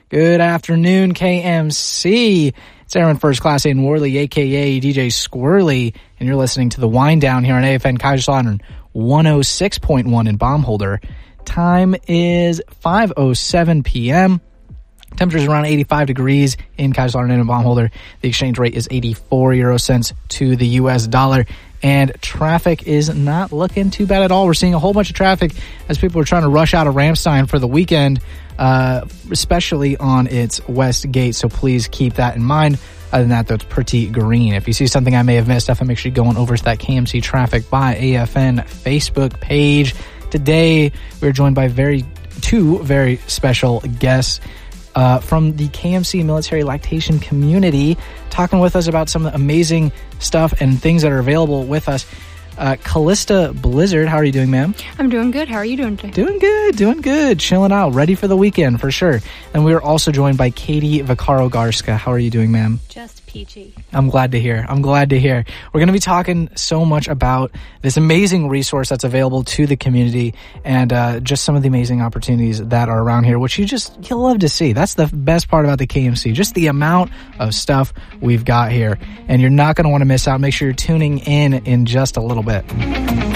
Good afternoon, KMC. It's Aaron First Class in Worley, a.k.a. DJ Squirrely, and you're listening to The Wind Down here on AFN Kaiserslautern 106.1 in Baumholder. Time is 5:07 p.m. Temperature is around 85 degrees in Kaiserslautern and in Baumholder. The exchange rate is 84 euro cents to the U.S. dollar. And traffic is not looking too bad at all. We're seeing a whole bunch of traffic as people are trying to rush out of Ramstein for the weekend, especially on its west gate. So please keep that in mind. Other than that, though, it's pretty green. If you see something I may have missed, definitely make sure you go on over to that KMC Traffic by AFN Facebook page. Today, we're joined by two very special guests from the KMC military lactation community, talking with us about some of the amazing stuff and things that are available with us. Callista Blizzard, how are you doing, ma'am? I'm doing good. How are you doing today? Doing good. Chilling out. Ready for the weekend, for sure. And we are also joined by Katie Vaccaro-Garska. How are you doing, ma'am? Just peachy. I'm glad to hear. We're going to be talking so much about this amazing resource that's available to the community and just some of the amazing opportunities that are around here, which you'll love to see. That's the best part about the KMC, just the amount of stuff we've got here. And you're not going to want to miss out. Make sure you're tuning in just a little bit.